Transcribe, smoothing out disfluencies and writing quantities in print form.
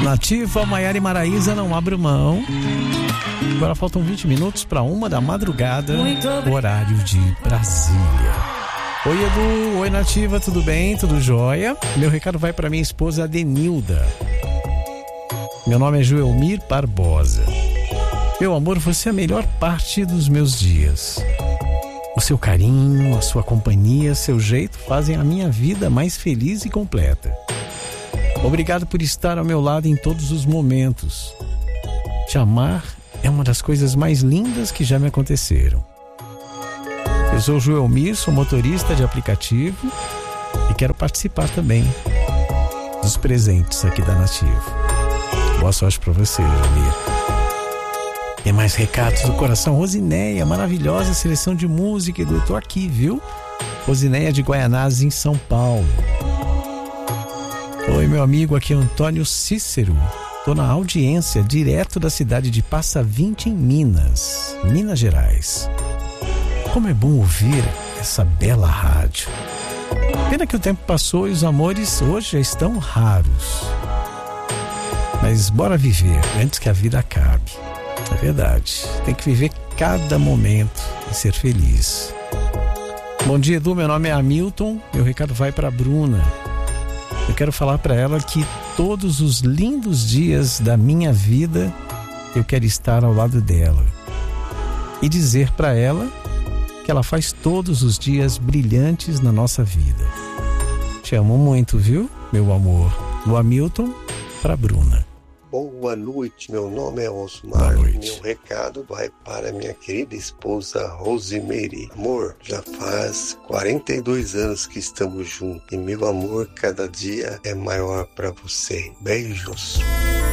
Nativa, Maiara e Maraísa, não abro mão. Agora faltam 20 minutos para 1 da madrugada, horário de Brasília. Oi, Edu. Oi, Nativa. Tudo bem? Tudo jóia? Meu recado vai para minha esposa Adenilda. Meu nome é Joelmir Barbosa. Meu amor, você é a melhor parte dos meus dias. O seu carinho, a sua companhia, seu jeito fazem a minha vida mais feliz e completa. Obrigado por estar ao meu lado em todos os momentos. Te amar é uma das coisas mais lindas que já me aconteceram. Eu sou o Joelmir, sou motorista de aplicativo e quero participar também dos presentes aqui da Nativa. Boa sorte para você, Joelmir. Tem mais recados do coração. Rosineia, maravilhosa seleção de música, Edu. Eu tô aqui, viu? Rosineia de Guaianazes, em São Paulo. Oi, meu amigo, aqui é Antônio Cícero. Tô na audiência, direto da cidade de Passa 20, em Minas Gerais. Como é bom ouvir essa bela rádio. Pena que o tempo passou e os amores hoje já estão raros. Mas bora viver antes que a vida acabe. É verdade, tem que viver cada momento e ser feliz. Bom dia, Edu, meu nome é Hamilton. Meu recado vai para Bruna. Eu quero falar para ela que todos os lindos dias da minha vida eu quero estar ao lado dela e dizer para ela que ela faz todos os dias brilhantes na nossa vida. Te amo muito, viu, meu amor? Do Hamilton para Bruna. Boa noite, meu nome é Osmar. Meu recado vai para minha querida esposa Rosemary. Amor, já faz 42 anos que estamos juntos e meu amor cada dia é maior para você. Beijos.